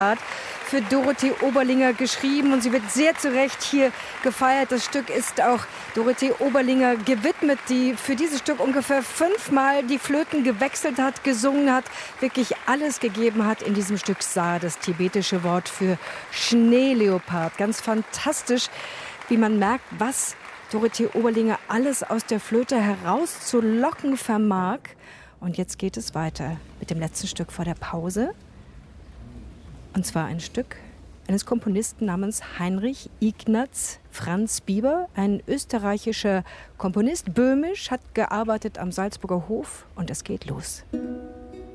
für Dorothee Oberlinger geschrieben und sie wird sehr zu Recht hier gefeiert. Das Stück ist auch Dorothee Oberlinger gewidmet, die für dieses Stück ungefähr 5-mal die Flöten gewechselt hat, gesungen hat, wirklich alles gegeben hat in diesem Stück Sa, das tibetische Wort für Schneeleopard. Ganz fantastisch, wie man merkt, was Dorothee Oberlinger alles aus der Flöte herauszulocken vermag. Und jetzt geht es weiter mit dem letzten Stück vor der Pause. Und zwar ein Stück eines Komponisten namens Heinrich Ignaz Franz Bieber, ein österreichischer Komponist, böhmisch, hat gearbeitet am Salzburger Hof und es geht los.